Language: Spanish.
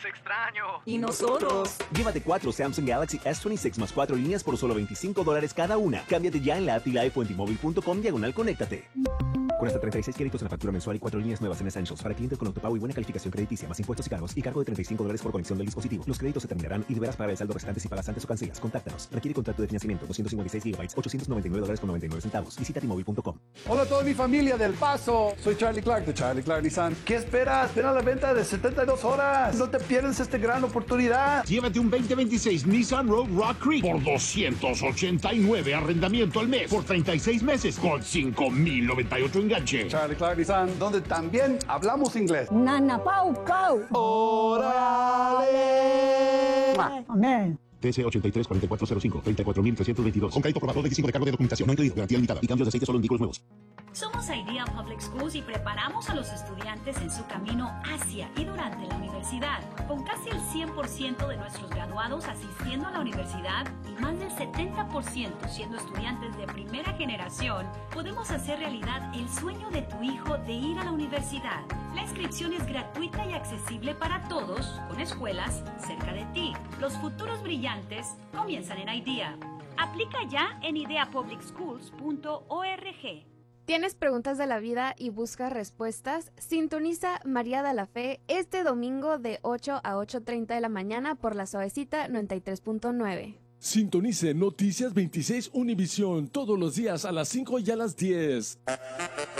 Los extraño. ¿Y nosotros? Llévate 4 Samsung Galaxy S26 más 4 líneas por solo $25 cada una. Cámbiate ya en la app Live o en T-Mobile.com/conéctate. Con hasta 36 créditos en la factura mensual y 4 líneas nuevas en Essentials para clientes con autopago y buena calificación crediticia, más impuestos y cargo de $35 por conexión del dispositivo. Los créditos se terminarán y deberás pagar el saldo restante si pagas antes o cancelas. Contáctanos. Requiere contrato de financiamiento. 256 GB, $899.99. Visita T-Mobile.com. Hola a toda mi familia del Paso. Soy Charlie Clark de Charlie Clark Nissan. ¿Qué esperas? Ven a la venta de 72 horas. No te pierdas esta gran oportunidad. Llévate un 2026 Nissan Rogue Rock Creek por $289 arrendamiento al mes por 36 meses con $5,098 enganche. Charlie Clark Nissan, donde también hablamos inglés. Nana Pau Pau. ¡Órale! Amén. TC 834405, 34.322. Con crédito aprobado, 25 de cargo de documentación, no incluido, garantía limitada y cambios de aceite solo en vehículos nuevos. Somos Idea Public Schools y preparamos a los estudiantes en su camino hacia y durante la universidad. Con casi el 100% de nuestros graduados asistiendo a la universidad y más del 70% siendo estudiantes de primera generación, podemos hacer realidad el sueño de tu hijo de ir a la universidad. La inscripción es gratuita y accesible para todos, con escuelas cerca de ti. Los futuros brillantes comienzan en IDEA. Aplica ya en ideapublicschools.org. ¿Tienes preguntas de la vida y buscas respuestas? Sintoniza María de la Fe este domingo de 8 a 8:30 de la mañana por la Suavecita 93.9. Sintonice Noticias 26 Univisión todos los días a las 5 y a las 10.